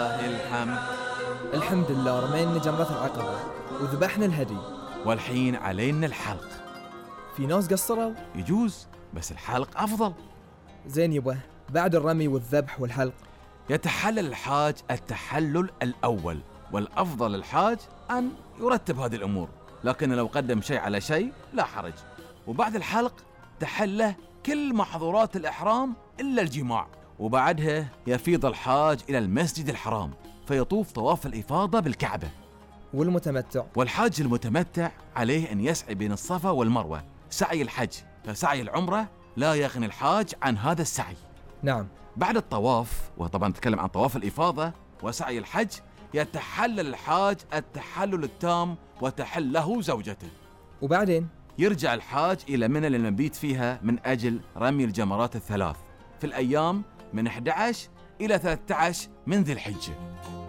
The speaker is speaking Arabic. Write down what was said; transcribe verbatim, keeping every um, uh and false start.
الحمد. الحمد لله، رمينا جمرة العقبة وذبحنا الهدي، والحين علينا الحلق. في ناس قصروا؟ يجوز، بس الحلق أفضل. زين يبا، بعد الرمي والذبح والحلق يتحلل الحاج التحلل الأول، والأفضل الحاج أن يرتب هذه الأمور، لكن لو قدم شيء على شيء لا حرج. وبعد الحلق تحله كل محظورات الإحرام إلا الجماع، وبعدها يفيض الحاج إلى المسجد الحرام فيطوف طواف الإفاضة بالكعبة. والمتمتع؟ والحاج المتمتع عليه أن يسعي بين الصفا والمروة سعي الحج، فسعي العمرة لا يغني الحاج عن هذا السعي. نعم. بعد الطواف، وطبعا نتكلم عن طواف الإفاضة وسعي الحج، يتحلل الحاج التحلل التام وتحل له زوجته. وبعدين يرجع الحاج إلى منى للمبيت فيها من أجل رمي الجمرات الثلاث في الأيام من أحد عشر إلى ثلاثة عشر من ذي الحجة.